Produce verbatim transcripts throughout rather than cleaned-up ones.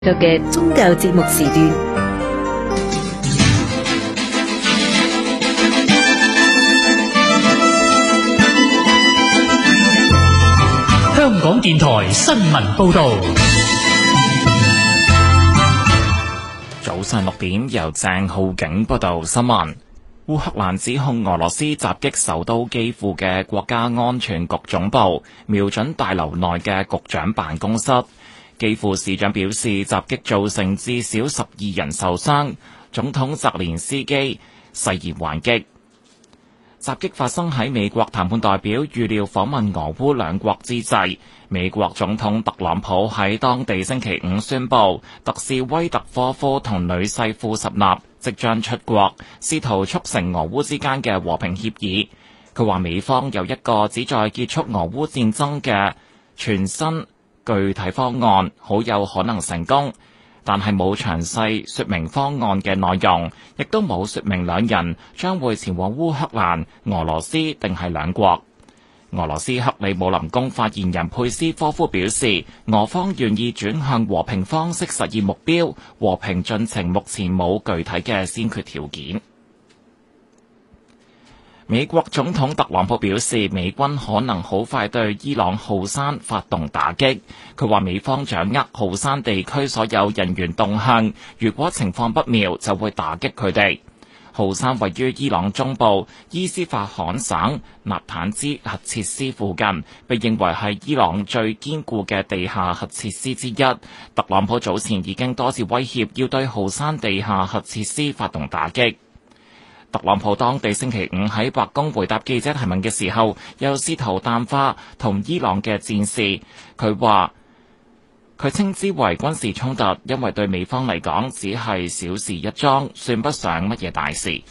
嘅宗教節目時段。 香港電台新聞報道。 早上六點，由鄭浩景報道新聞。烏克蘭指控俄羅斯襲擊首都基輔嘅國家安全局總部，瞄準大樓內嘅局長辦公室。基輔市長表示，襲擊造成至少十二人受傷。總統澤連斯基誓言還擊。襲擊發生喺美國談判代表預料訪問俄烏兩國之際。美國總統特朗普喺當地星期五宣布，特使威特科夫同女婿庫什納即將出國，試圖促成俄烏之間嘅和平協議。佢話美方有一個旨在結束俄烏戰爭嘅全新具體方案，好有可能成功，但係冇詳細說明方案嘅內容，亦都冇說明兩人將會前往烏克蘭、俄羅斯定係兩國。俄羅斯克里姆林宮發言人佩斯科夫表示，俄方願意轉向和平方式實現目標，和平進程目前冇具體嘅先決條件。美國總統特朗普表示，美軍可能好快對伊朗浩山發動打擊。佢話美方掌握浩山地區所有人員動向，如果情況不妙，就會打擊佢哋。浩山位於伊朗中部伊斯法罕省納坦茲核設施附近，被認為係伊朗最堅固嘅地下核設施之一。特朗普早前已經多次威脅要對浩山地下核設施發動打擊。特朗普當地星期五喺白宮回答記者提問嘅時候，又試圖淡化同伊朗嘅戰事。佢話佢稱之為軍事衝突，因為對美方嚟講只係小事一樁，算不上乜嘢大事。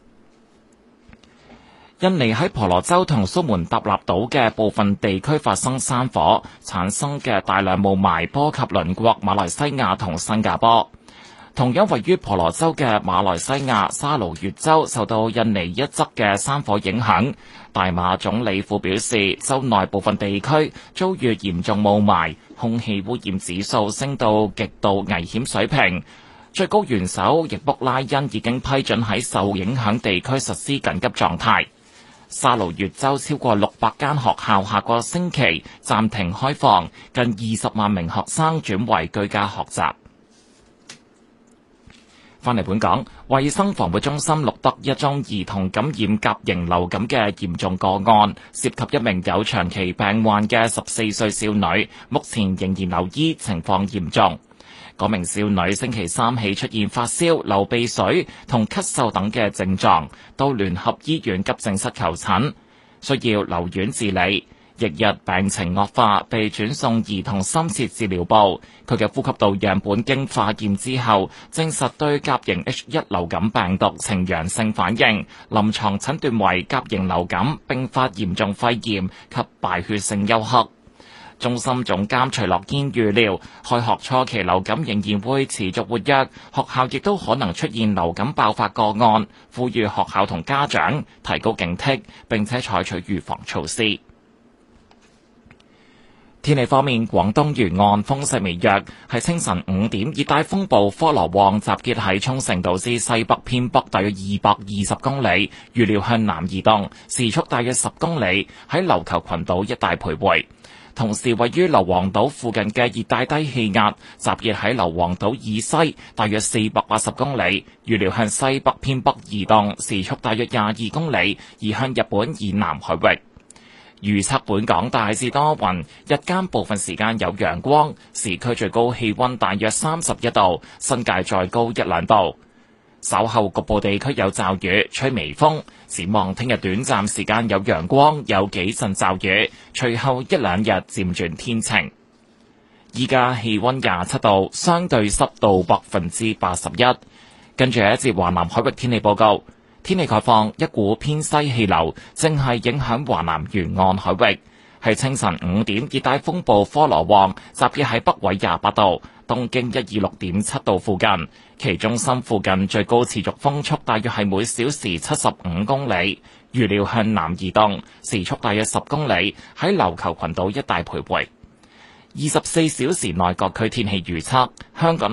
印尼喺婆羅洲同蘇門答臘島嘅部分地區發生山火，產生嘅大量霧霾波及鄰國馬來西亞同新加坡。同樣位於婆羅洲嘅馬來西亞沙勞越州受到印尼一側嘅山火影響，大馬總理府表示，州內部分地區遭遇嚴重霧霾，空氣污染指數升到極度危險水平。最高元首易卜拉恩已經批准喺受影響地區實施緊急狀態。沙勞越州超過六百間學校下個星期暫停開放，近二十萬名學生轉為居家學習。返嚟本港，衛生防護中心錄得一宗兒童感染甲型流感嘅嚴重個案，涉及一名有長期病患嘅十四歲少女，目前仍然留醫，情況嚴重。嗰名少女星期三起出現發燒、流鼻水同咳嗽等嘅症狀，到聯合醫院急症室求診，需要留院治理。翌日病情惡化，被轉送兒童深切治療部。佢嘅呼吸道樣本經化驗之後，證實對甲型 H 一 流感病毒呈陽性反應，臨床診斷為甲型流感併發嚴重肺炎及敗血性休克。中心總監徐樂堅預料，開學初期流感仍然會持續活躍，學校亦都可能出現流感爆發個案，呼籲學校同家長提高警惕，並且採取預防措施。天氣方面，廣東沿岸風勢微弱，喺清晨五點，熱帶風暴科羅旺集結喺沖繩島之西北偏北大約二百二十公里，預料向南移動，時速大約十公里，喺琉球群島一帶徘徊。同時，位於硫磺島附近嘅熱帶低氣壓集結喺硫磺島以西大約四百八十公里，預料向西北偏北移動，時速大約廿二公里，移向日本以南海域。預測本港大致多雲，日間部分時間有陽光，市區最高氣溫大約三十一度，新界再高一兩度。稍後局部地區有驟雨，吹微風。展望聽日短暫時間有陽光，有幾陣驟雨，隨後一兩日漸轉天晴。依家氣溫廿七度，相對濕度百分之八十一。跟住一節華南海域天氣報告。天氣概況，一股偏西氣流正係影響華南沿岸海域。喺清晨五點，熱帶風暴科羅旺集結喺北緯廿八度、東經一二六點七度附近，其中心附近最高持續風速大約係每小時七十五公里，預料向南移動，時速大約十公里，喺琉球群島一帶徘徊。 二十四小時內各區天氣預測，香港